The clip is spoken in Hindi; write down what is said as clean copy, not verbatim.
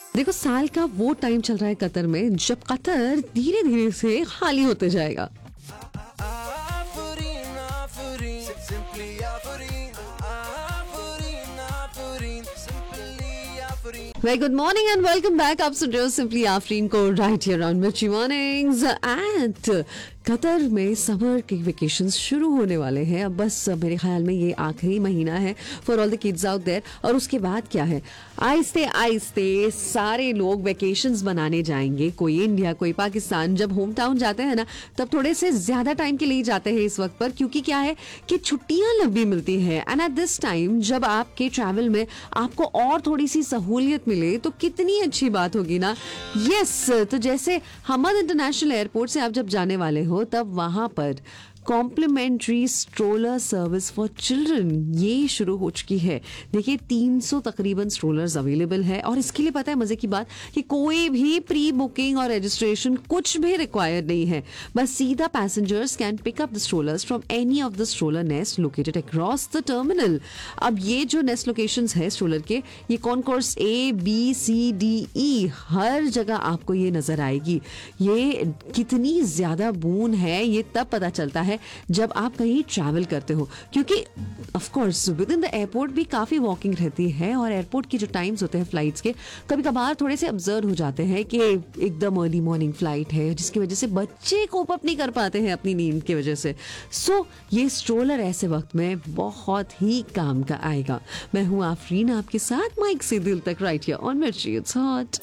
देखो, साल का वो टाइम चल रहा है कतर में जब कतर धीरे धीरे से खाली होते जाएगा। Afrin, Afrin, simply Afrin, Afrin, simply Afrin. Very good morning and welcome back. आप सुन रहे हो सिंपली आफरीन को राइट हियर ऑन मिर्ची मॉर्निंग्स। एंड कतर में समर के वेकेशंस शुरू होने वाले हैं। अब बस मेरे ख्याल में ये आखिरी महीना है for all the kids out there. और उसके बाद क्या है, आहिस्ते आहिस्ते सारे लोग वेकेशंस बनाने जाएंगे। कोई इंडिया, कोई पाकिस्तान। जब होम टाउन जाते हैं ना, तब थोड़े से ज्यादा टाइम के लिए जाते हैं इस वक्त पर, क्योंकि क्या है कि छुट्टियां लंबी मिलती है। एंड एट दिस टाइम जब आपके ट्रैवल में आपको और थोड़ी सी सहूलियत मिले तो कितनी अच्छी बात होगी ना। यस, तो जैसे हमद इंटरनेशनल एयरपोर्ट से आप जब जाने वाले हो, तब वहां पर complementary stroller service for children ये शुरू हो चुकी है। देखिए, 300 तकरीबन स्ट्रोलर्स अवेलेबल है। और इसके लिए पता है मजे की बात कि कोई भी प्री बुकिंग और रजिस्ट्रेशन कुछ भी रिक्वायर्ड नहीं है। बस सीधा passengers can pick up the स्ट्रोलर्स from any of the stroller nest located across the terminal. अब ये जो नेस्ट लोकेशंस है स्ट्रोलर के, ये concourse A, B, C, D, E हर जगह आपको ये नजर आएगी। ये कितनी ज्यादा बून है ये तब पता चलता है जब आप कहीं ट्रैवल करते हो, क्योंकि of course with in the airport भी काफी वॉकिंग रहती है। और एयरपोर्ट के जो टाइम्स होते हैं फ्लाइट्स के, कभी कभार थोड़े से ऑब्जर्व हो जाते हैं कि एकदम अर्ली मॉर्निंग फ्लाइट है, जिसकी वजह से बच्चे कोप अप नहीं कर पाते हैं अपनी नींद की वजह से। सो ये स्ट्रोलर ऐसे वक्त में बहुत ही काम का आएगा। मैं हूं आफरीन, आपके साथ माइक से दिल तक राइट हियर ऑन मिर्ची इट्स हॉट।